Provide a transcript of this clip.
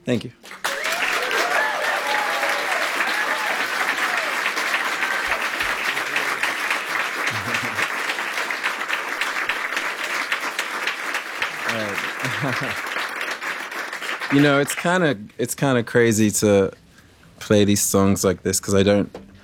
Thank you. All right. You know, it's kind of crazy to play these songs like this because I don't